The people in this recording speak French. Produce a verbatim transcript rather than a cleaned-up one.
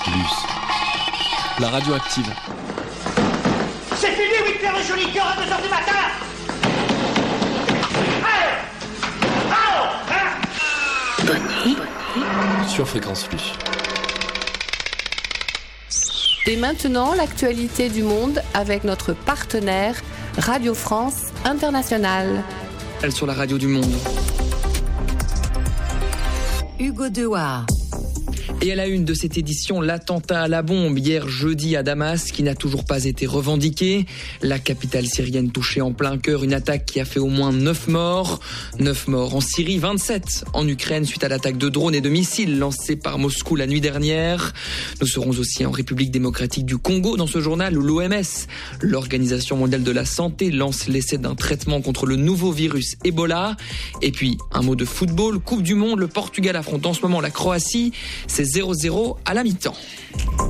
Plus. La radio active. C'est fini, huit heures de joli cœur à deux heures du matin. Allez, allons, hein. Sur Fréquence Plus. Et maintenant, l'actualité du monde avec notre partenaire Radio France Internationale. Elle sur la radio du monde. Hugo Dewar. Et à la une de cette édition, l'attentat à la bombe hier jeudi à Damas qui n'a toujours pas été revendiqué. La capitale syrienne touchée en plein cœur, une attaque qui a fait au moins neuf morts. neuf morts en Syrie, vingt-sept en Ukraine suite à l'attaque de drones et de missiles lancés par Moscou la nuit dernière. Nous serons aussi en République démocratique du Congo dans ce journal où l'O M S, l'Organisation mondiale de la santé, lance l'essai d'un traitement contre le nouveau virus Ebola. Et puis un mot de football, Coupe du Monde, le Portugal affronte en ce moment la Croatie. C'est zéro zéro à la mi-temps.